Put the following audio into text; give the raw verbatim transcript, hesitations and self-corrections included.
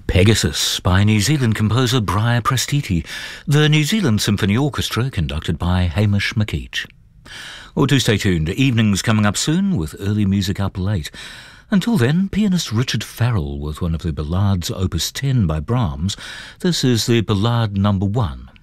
Pegasus by New Zealand composer Briar Prestiti, the New Zealand Symphony Orchestra conducted by Hamish McKeach. Or do stay tuned, evening's coming up soon with early music up late. Until then, pianist Richard Farrell with one of the ballades opus ten by Brahms. This is the Ballade number one.